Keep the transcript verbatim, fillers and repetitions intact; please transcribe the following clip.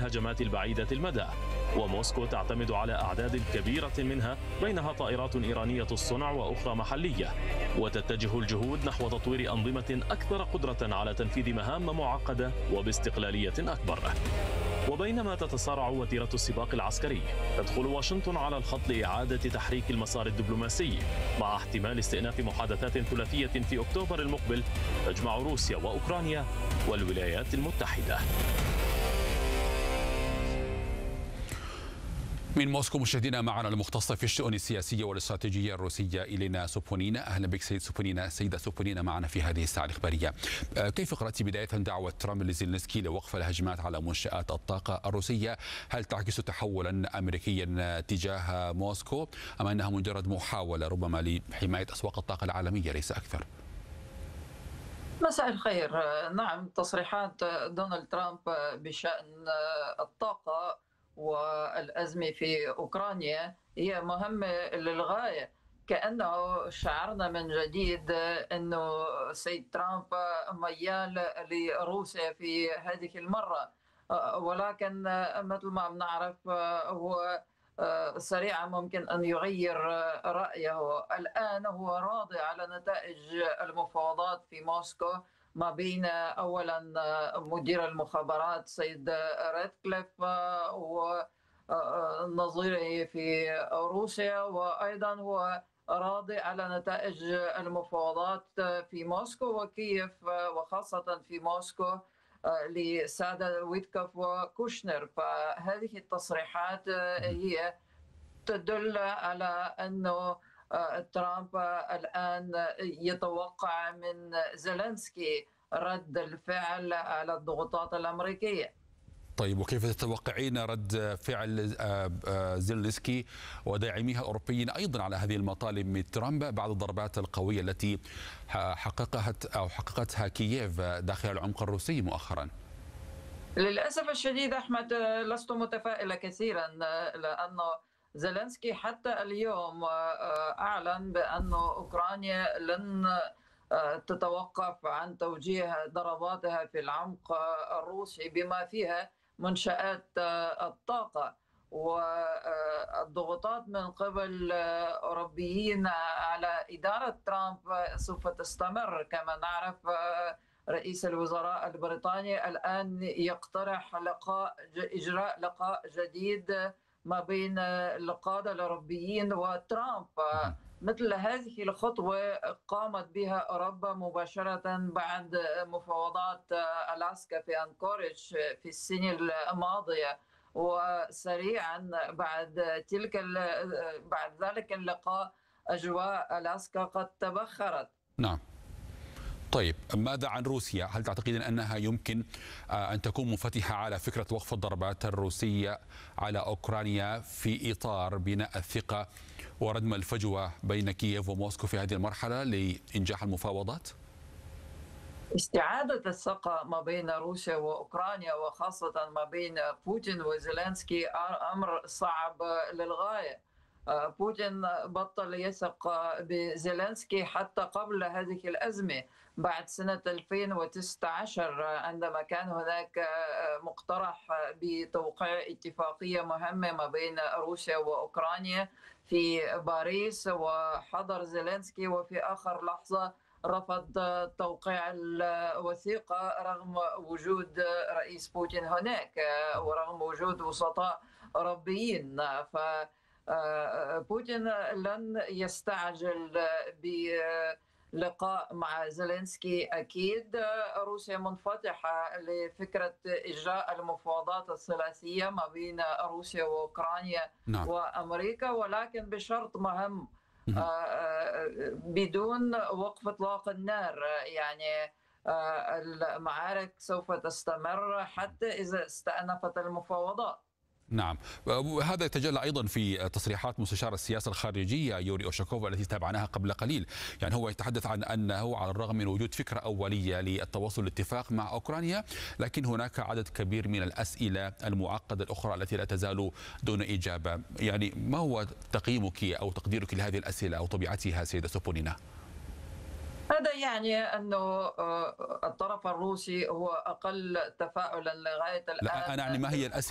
والهجمات البعيدة المدى، وموسكو تعتمد على أعداد كبيرة منها بينها طائرات إيرانية الصنع وأخرى محلية، وتتجه الجهود نحو تطوير أنظمة أكثر قدرة على تنفيذ مهام معقدة وباستقلالية أكبر. وبينما تتصارع وتيرة السباق العسكري، تدخل واشنطن على الخط لإعادة تحريك المسار الدبلوماسي مع احتمال استئناف محادثات ثلاثية في أكتوبر المقبل تجمع روسيا وأوكرانيا والولايات المتحدة. من موسكو مشاهدينا معنا المختصة في الشؤون السياسية والاستراتيجية الروسية إلينا سوبونينا. أهلا بك سيد سوبونينا. سيدة سوبونينا معنا في هذه الساعة الإخبارية. كيف قرأت بداية دعوة ترامب لزيلينسكي لوقف الهجمات على منشآت الطاقة الروسية؟ هل تعكس تحولا أمريكيا تجاه موسكو أم أنها مجرد محاولة ربما لحماية أسواق الطاقة العالمية ليس أكثر؟ مساء الخير. نعم، تصريحات دونالد ترامب بشأن الطاقة والأزمة في أوكرانيا هي مهمة للغاية، كأنه شعرنا من جديد أنه سيد ترامب ميال لروسيا في هذه المرة، ولكن مثل ما بنعرف هو سريعا ممكن أن يغير رأيه. الآن هو راضي على نتائج المفاوضات في موسكو ما بين أولا مدير المخابرات سيد راتكليف ونظيره في روسيا، وأيضا هو راضي على نتائج المفاوضات في موسكو وكييف، وخاصة في موسكو لسادة ويتكوف وكوشنر. فهذه التصريحات هي تدل على أنه ترامب الآن يتوقع من زيلينسكي رد الفعل على الضغوطات الأمريكية. طيب، وكيف تتوقعين رد فعل زيلينسكي وداعميها الأوروبيين أيضا على هذه المطالب من ترامب بعد الضربات القوية التي حققها أو حققتها كييف داخل العمق الروسي مؤخرا؟ للأسف الشديد أحمد، لست متفائلة كثيرا، لأنه زيلينسكي حتى اليوم أعلن بأن أوكرانيا لن تتوقف عن توجيه ضرباتها في العمق الروسي بما فيها منشآت الطاقة، والضغوطات من قبل أوروبيين على إدارة ترامب سوف تستمر. كما نعرف رئيس الوزراء البريطاني الآن يقترح لقاء إجراء لقاء جديد ما بين القادة الأوروبيين وترامب. مثل هذه الخطوة قامت بها أوروبا مباشرة بعد مفاوضات ألاسكا في أنكوريج في السنة الماضية، وسريعا بعد تلك بعد ذلك اللقاء أجواء ألاسكا قد تبخرت. نعم. طيب، ماذا عن روسيا؟ هل تعتقدين أنها يمكن أن تكون منفتحة على فكرة وقف الضربات الروسية على أوكرانيا في إطار بناء الثقة وردم الفجوة بين كييف وموسكو في هذه المرحلة لإنجاح المفاوضات؟ استعادة الثقة ما بين روسيا وأوكرانيا وخاصة ما بين بوتين وزيلينسكي أمر صعب للغاية. بوتين بطل يثق بزيلينسكي حتى قبل هذه الأزمة بعد سنة ألفين وتسعة عشر، عندما كان هناك مقترح بتوقيع اتفاقية مهمة ما بين روسيا وأوكرانيا في باريس، وحضر زيلينسكي وفي آخر لحظة رفض توقيع الوثيقة رغم وجود رئيس بوتين هناك ورغم وجود وسطاء أوروبيين. ف بوتين لن يستعجل بلقاء مع زيلينسكي. أكيد روسيا منفتحة لفكرة إجراء المفاوضات الثلاثية ما بين روسيا وأوكرانيا نعم. وأمريكا، ولكن بشرط مهم بدون وقف إطلاق النار. يعني المعارك سوف تستمر حتى إذا استأنفت المفاوضات. نعم، وهذا يتجلى أيضا في تصريحات مستشار السياسة الخارجية يوري أوشاكوف التي تابعناها قبل قليل. يعني هو يتحدث عن أنه على الرغم من وجود فكرة أولية للتوصل لاتفاق مع أوكرانيا، لكن هناك عدد كبير من الأسئلة المعقدة الأخرى التي لا تزال دون إجابة. يعني ما هو تقييمك أو تقديرك لهذه الأسئلة أو طبيعتها سيدة سوبونينا؟ هذا يعني أنه الطرف الروسي هو أقل تفاؤلا لغاية الآن. لا، أنا أعني ما هي الأسئلة